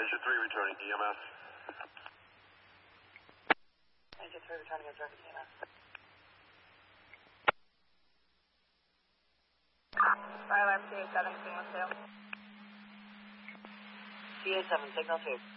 Engine 3 returning EMS. Engine 3 returning observing EMS. Fire alarm CA7, signal 2. CA7, signal 2.